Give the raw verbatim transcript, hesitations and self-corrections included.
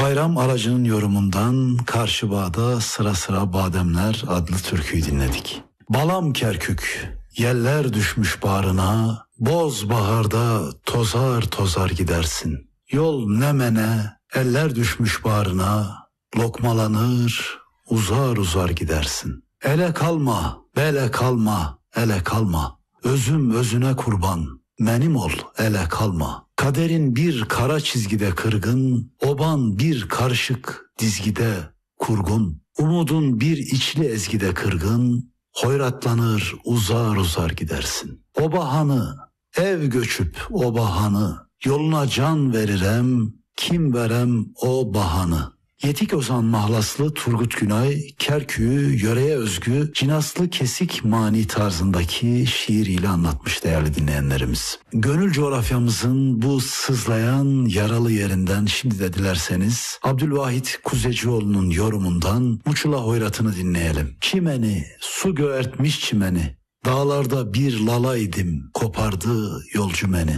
Bayram Aracı'nın yorumundan Karşı Bağ'da Sıra Sıra Bademler adlı türküyü dinledik. Balam Kerkük, yeller düşmüş bağrına, boz baharda tozar tozar gidersin. Yol Nemen'e, eller düşmüş bağrına, lokmalanır, uzar uzar gidersin. Ele kalma, bele kalma, ele kalma, özüm özüne kurban, benim ol ele kalma. Kaderin bir kara çizgide kırgın, oban bir karışık dizgide kurgun. Umudun bir içli ezgide kırgın, hoyratlanır uzar uzar gidersin. O bahanı, ev göçüp o bahanı, yoluna can verirem, kim verem o bahanı. Yetik Ozan mahlaslı Turgut Günay, Kerkük'ü yöreye özgü cinaslı kesik mani tarzındaki şiiriyle anlatmış değerli dinleyenlerimiz. Gönül coğrafyamızın bu sızlayan yaralı yerinden şimdi de dilerseniz Abdülvahit Kuzecioğlu'nun yorumundan Muçula Hoyrat'ını dinleyelim. Çimeni, su göğertmiş çimeni, dağlarda bir lalaydım, kopardı yolcu beni.